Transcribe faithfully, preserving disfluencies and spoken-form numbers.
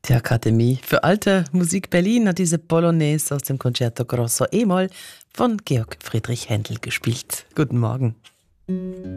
Die Akademie für Alte Musik Berlin hat diese Polonaise aus dem Concerto Grosso E-Moll von Georg Friedrich Händel gespielt. Guten Morgen.